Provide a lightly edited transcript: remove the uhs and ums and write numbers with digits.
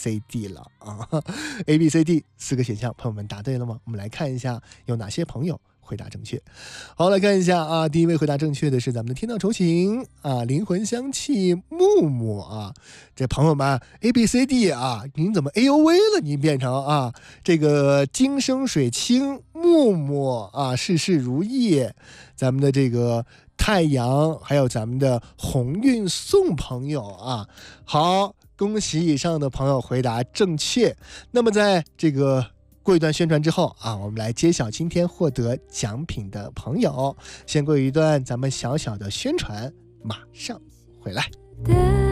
C D 了啊。A B C D 4个选项，朋友们答对了吗？我们来看一下有哪些朋友回答正确。好，来看一下啊，第一位回答正确的是咱们的天道酬勤啊，灵魂香气木木啊，这朋友们 A B C D 啊，您怎么 A O V 了？您变成啊，这个金生水清木木啊，事事如意，咱们的这个太阳，还有咱们的鸿运宋朋友啊，好，恭喜以上的朋友回答正确。那么在这个过一段宣传之后啊，我们来揭晓今天获得奖品的朋友。先过一段咱们小小的宣传，马上回来。